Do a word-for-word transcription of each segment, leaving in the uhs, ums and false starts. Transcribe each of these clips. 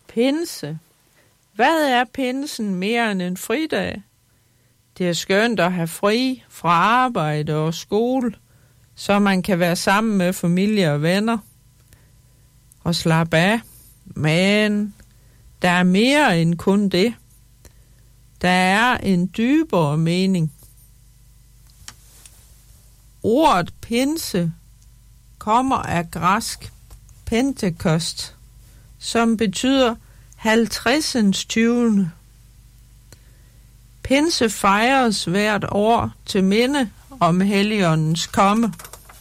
Pinse. Hvad er pinsen mere end en fridag? Det er skønt at have fri fra arbejde og skole, så man kan være sammen med familie og venner og slappe af. Men der er mere end kun det. Der er en dybere mening. Ordet pinse kommer af græsk pentekost, som betyder halvtredsens tyvende. Pinse fejres hvert år til minde om Helligåndens komme.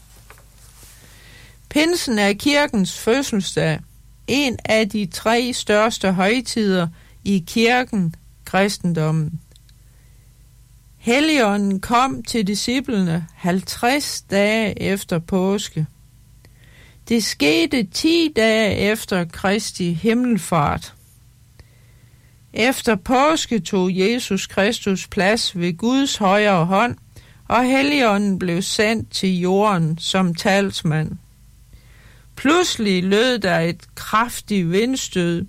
Pinsen er kirkens fødselsdag, en af de tre største højtider i kirken, kristendommen. Helligånden kom til disciplene halvtreds dage efter påske. Det skete ti dage efter Kristi himmelfart. Efter påske tog Jesus Kristus plads ved Guds højre hånd, og Helligånden blev sendt til jorden som talsmand. Pludselig lød der et kraftigt vindstød,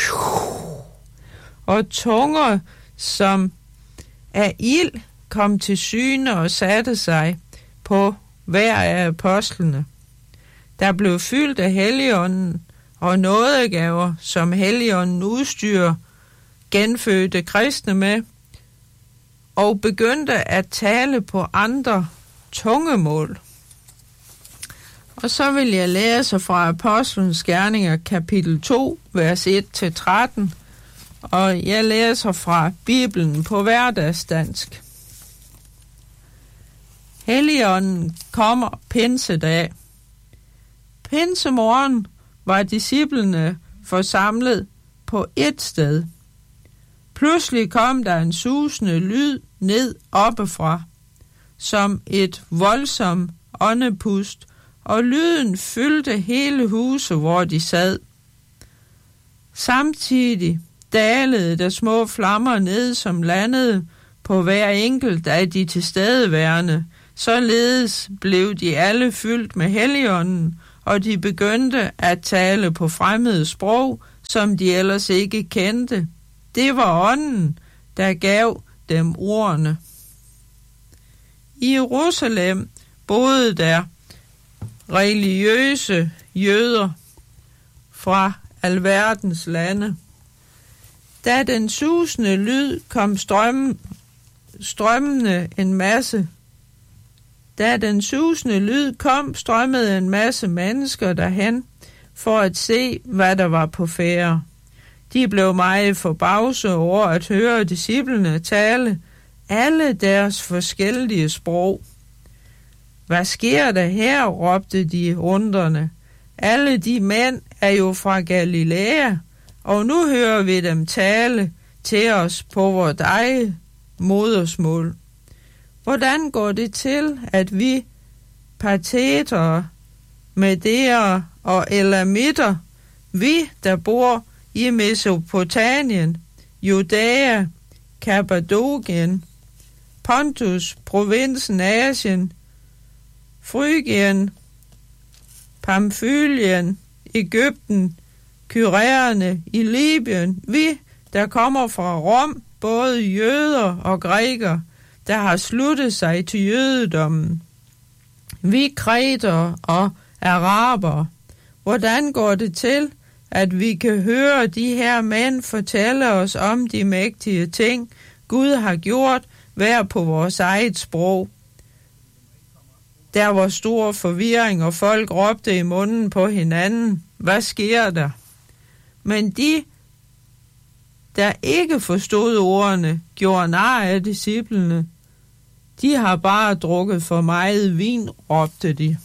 og tunger som af ild kom til syne og satte sig på hver af apostlene. Der blev fyldt af Helligånden og nådegaver, som Helligånden udstyrer genfødte kristne med, og begyndte at tale på andre tungemål. Og så vil jeg læse fra Apostlenes Gerninger, kapitel to, vers et til tretten, og jeg læser fra Bibelen på hverdagsdansk. Helligånden kommer pinsedag. Pinsemorgen var disciplene forsamlet på et sted. Pludselig kom der en susende lyd ned oppefra, som et voldsomt åndepust, og lyden fyldte hele huset, hvor de sad. Samtidig dalede der små flammer ned, som landede på hver enkelt af de tilstedeværende. Således blev de alle fyldt med Helligånden, og de begyndte at tale på fremmede sprog, som de ellers ikke kendte. Det var ånden, der gav dem ordene. I Jerusalem boede der religiøse jøder fra alverdens lande. Da den susende lyd kom strøm, strømmende en masse, da den susende lyd kom, strømmede en masse mennesker derhen for at se, hvad der var på færde. De blev meget forbavset over at høre disciplene tale alle deres forskellige sprog. Hvad sker der her, råbte de undrende. Alle de mænd er jo fra Galilea, og nu hører vi dem tale til os på vores eget modersmål. Hvordan går det til, at vi parteter, medere og elamitter, vi, der bor i Mesopotamien, Judæa, Kappadokien, Pontus, provinsen Asien, Frygien, Pamfylien, Egypten, Kyreerne i Libyen, vi, der kommer fra Rom, både jøder og grækere, der har sluttet sig til jødedommen. Vi kretere og araber. Hvordan går det til, at vi kan høre de her mænd fortælle os om de mægtige ting, Gud har gjort, hver på vores eget sprog? Der var stor forvirring, og folk råbte i munden på hinanden. Hvad sker der? Men de, der ikke forstod ordene, gjorde nar af disciplene. De har bare drukket for meget vin, råbte de.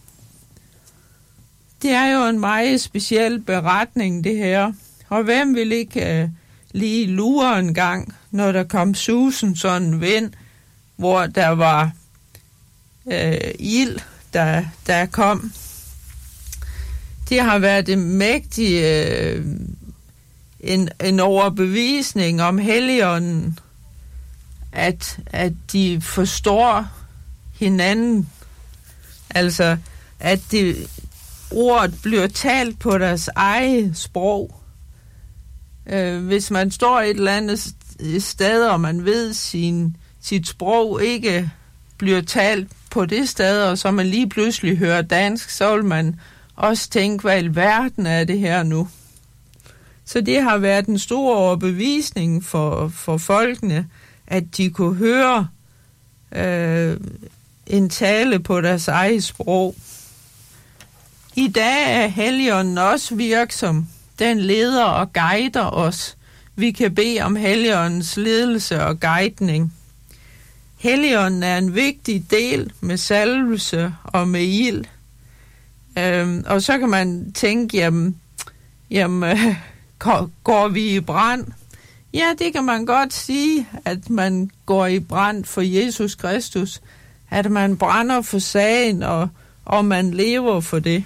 Det er jo en meget speciel beretning, det her. Og hvem vil ikke uh, lige lure en gang, når der kom susen sådan en vind, hvor der var uh, ild, der, der kom. Det har været en mægtig uh, en, en overbevisning om Helligånden, at, at de forstår hinanden. Altså, at det ordet bliver talt på deres eget sprog. øh, hvis man står et eller andet sted, og man ved, sin, sit sprog ikke bliver talt på det sted, og så man lige pludselig hører dansk, så vil man også tænke, hvad i verden er det her nu? Så det har været en stor overbevisning for, for folkene, at de kunne høre øh, en tale på deres eget sprog. I dag er Helligånden også virksom. Den leder og guider os. Vi kan bede om Helligåndens ledelse og guidning. Helligånden er en vigtig del med salvelse og med ild. Øhm, og så kan man tænke, jamen, jamen øh, går vi i brand? Ja, det kan man godt sige, at man går i brand for Jesus Kristus. At man brænder for sagen, og, og man lever for det.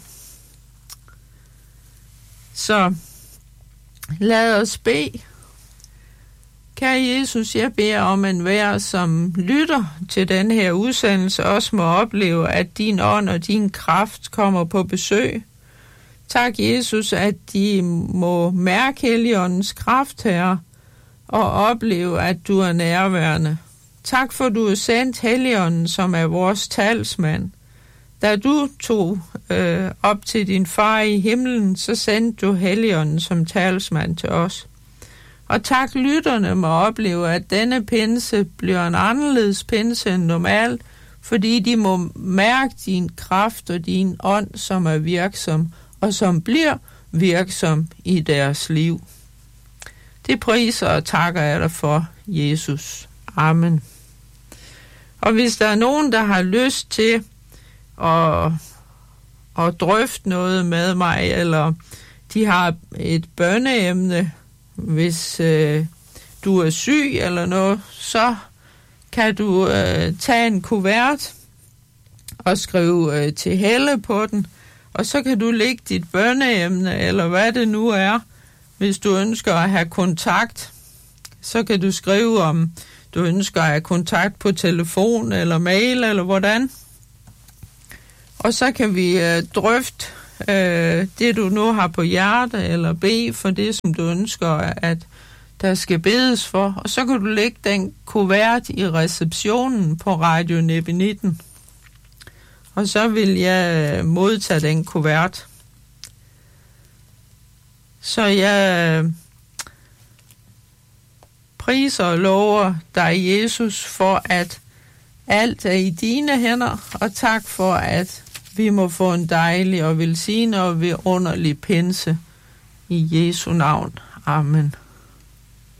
Så lad os bede. Kære Jesus, jeg beder om enhver, som lytter til den her udsendelse, også må opleve, at din ånd og din kraft kommer på besøg. Tak, Jesus, at de må mærke Helligåndens kraft her, og opleve, at du er nærværende. Tak for, at du har sendt Helligånden, som er vores talsmand. Da du tog øh, op til din far i himlen, så sendte du Helligånden som talsmand til os. Og tak, lytterne må opleve, at denne pinse bliver en anderledes pinse end normalt, fordi de må mærke din kraft og din ånd, som er virksom, og som bliver virksom i deres liv. Det priser og takker jeg dig for, Jesus. Amen. Og hvis der er nogen, der har lyst til at, at drøfte noget med mig, eller de har et bønneemne, hvis øh, du er syg eller noget, så kan du øh, tage en kuvert og skrive øh, til Helle på den, og så kan du lægge dit bønneemne, eller hvad det nu er. Hvis du ønsker at have kontakt, så kan du skrive, om du ønsker at have kontakt på telefon eller mail, eller hvordan. Og så kan vi øh, drøfte øh, det, du nu har på hjerte, eller bede for det, som du ønsker, at der skal bedes for. Og så kan du lægge den kuvert i receptionen på Radio Nebbe nitten. Og så vil jeg modtage den kuvert. Så jeg priser og lover dig, Jesus, for at alt er i dine hænder, og tak for, at vi må få en dejlig og velsignet og vidunderlig pinse i Jesu navn. Amen.